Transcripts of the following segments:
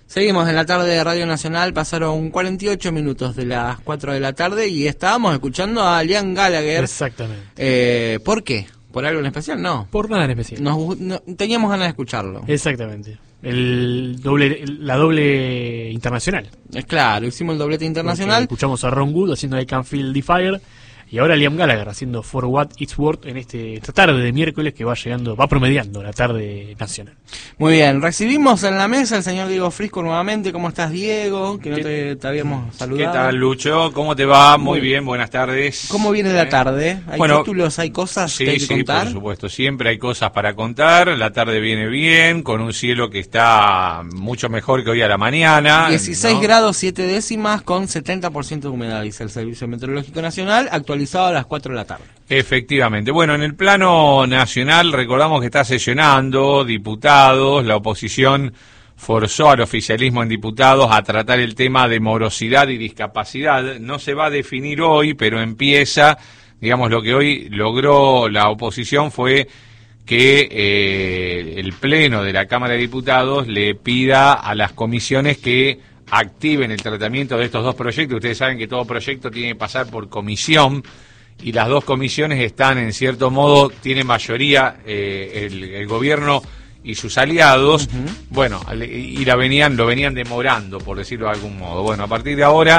Seguimos en la tarde de Radio Nacional, pasaron 48 minutos de las 4 de la tarde y estábamos escuchando a Liam Gallagher. Exactamente. ¿Por qué? ¿Por algo en especial? No. Por nada en especial. Teníamos ganas de escucharlo. Exactamente. La doble internacional. Claro, hicimos el doblete internacional. Porque escuchamos a Ron Wood haciendo I Can Feel the Fire. Y ahora Liam Gallagher haciendo For What It's Worth en esta tarde de miércoles que va promediando la tarde nacional. Muy bien, recibimos en la mesa al señor Diego Frisco nuevamente. ¿Cómo estás, Diego? Que no te habíamos saludado. ¿Qué tal, Lucho? ¿Cómo te va? Muy bien, buenas tardes. ¿Cómo viene la tarde? ¿Hay títulos, hay cosas que hay que contar? Sí, por supuesto, siempre hay cosas para contar. La tarde viene bien, con un cielo que está mucho mejor que hoy a la mañana. 16 grados 7 décimas con 70% de humedad, dice el Servicio Meteorológico Nacional, actualizado a las 4 de la tarde. Efectivamente. Bueno, en el plano nacional recordamos que está sesionando diputados, la oposición forzó al oficialismo en diputados a tratar el tema de morosidad y discapacidad. No se va a definir hoy, pero empieza, digamos, lo que hoy logró la oposición fue que el Pleno de la Cámara de Diputados le pida a las comisiones que activen el tratamiento de estos dos proyectos. Ustedes saben que todo proyecto tiene que pasar por comisión y las dos comisiones están, en cierto modo, tiene mayoría el gobierno y sus aliados. Bueno, y lo venían demorando, por decirlo de algún modo. Bueno, a partir de ahora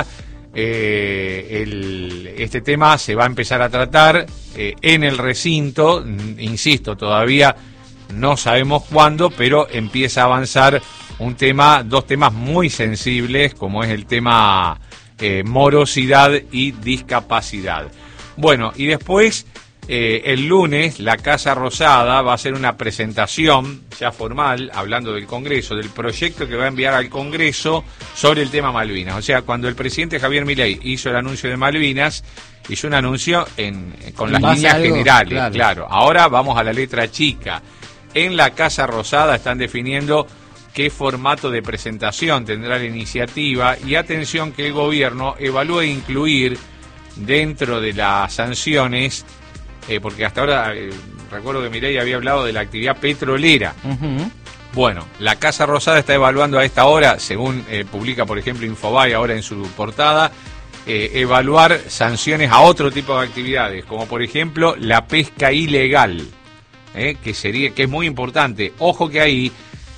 este tema se va a empezar a tratar en el recinto. Insisto, todavía no sabemos cuándo, pero empieza a avanzar dos temas muy sensibles, como es el tema morosidad y discapacidad. Bueno, y después el lunes la Casa Rosada va a hacer una presentación ya formal, hablando del Congreso, del proyecto que va a enviar al Congreso sobre el tema Malvinas. O sea, cuando el presidente Javier Milei hizo el anuncio de Malvinas, hizo un anuncio con las líneas generales, claro. Ahora vamos a la letra chica. En la Casa Rosada están definiendo qué formato de presentación tendrá la iniciativa y atención que el gobierno evalúe incluir dentro de las sanciones, porque hasta ahora recuerdo que Milei había hablado de la actividad petrolera. Bueno, la Casa Rosada está evaluando a esta hora, según publica por ejemplo Infobae ahora en su portada, evaluar sanciones a otro tipo de actividades, como por ejemplo la pesca ilegal, que es muy importante. Ojo que ahí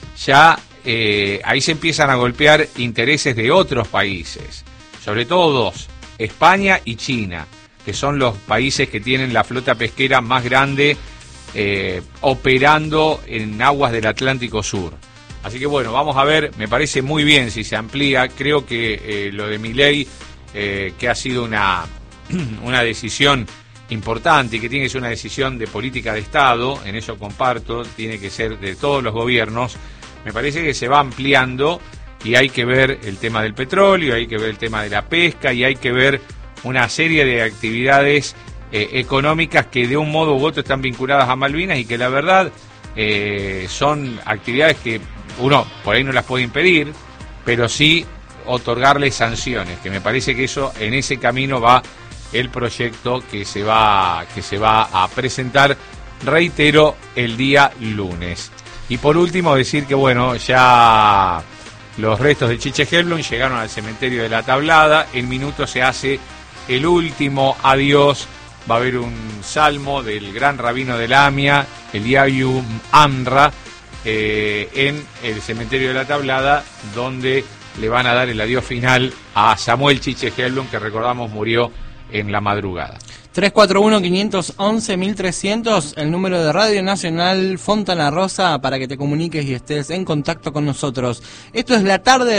se empiezan a golpear intereses de otros países, sobre todo dos, España y China, que son los países que tienen la flota pesquera más grande operando en aguas del Atlántico Sur. Así que bueno, vamos a ver, me parece muy bien si se amplía. Creo que lo de Milei, que ha sido una decisión importante y que tiene que ser una decisión de política de Estado, en eso comparto, tiene que ser de todos los gobiernos. Me parece que se va ampliando y hay que ver el tema del petróleo, hay que ver el tema de la pesca y hay que ver una serie de actividades económicas que de un modo u otro están vinculadas a Malvinas y que la verdad son actividades que uno por ahí no las puede impedir, pero sí otorgarles sanciones, que me parece que eso, en ese camino va el proyecto que se va a presentar, reitero, el día lunes. Y por último decir que bueno, ya los restos de Chiche Helblum llegaron al cementerio de La Tablada. En minutos se hace el último adiós. Va a haber un salmo del gran rabino de la AMIA, Eliyahu Amra, en el cementerio de La Tablada, donde le van a dar el adiós final a Samuel Chiche Helblum, que recordamos murió en la madrugada. 341-511-1300, el número de Radio Nacional Fontana Rosa, para que te comuniques y estés en contacto con nosotros. Esto es la tarde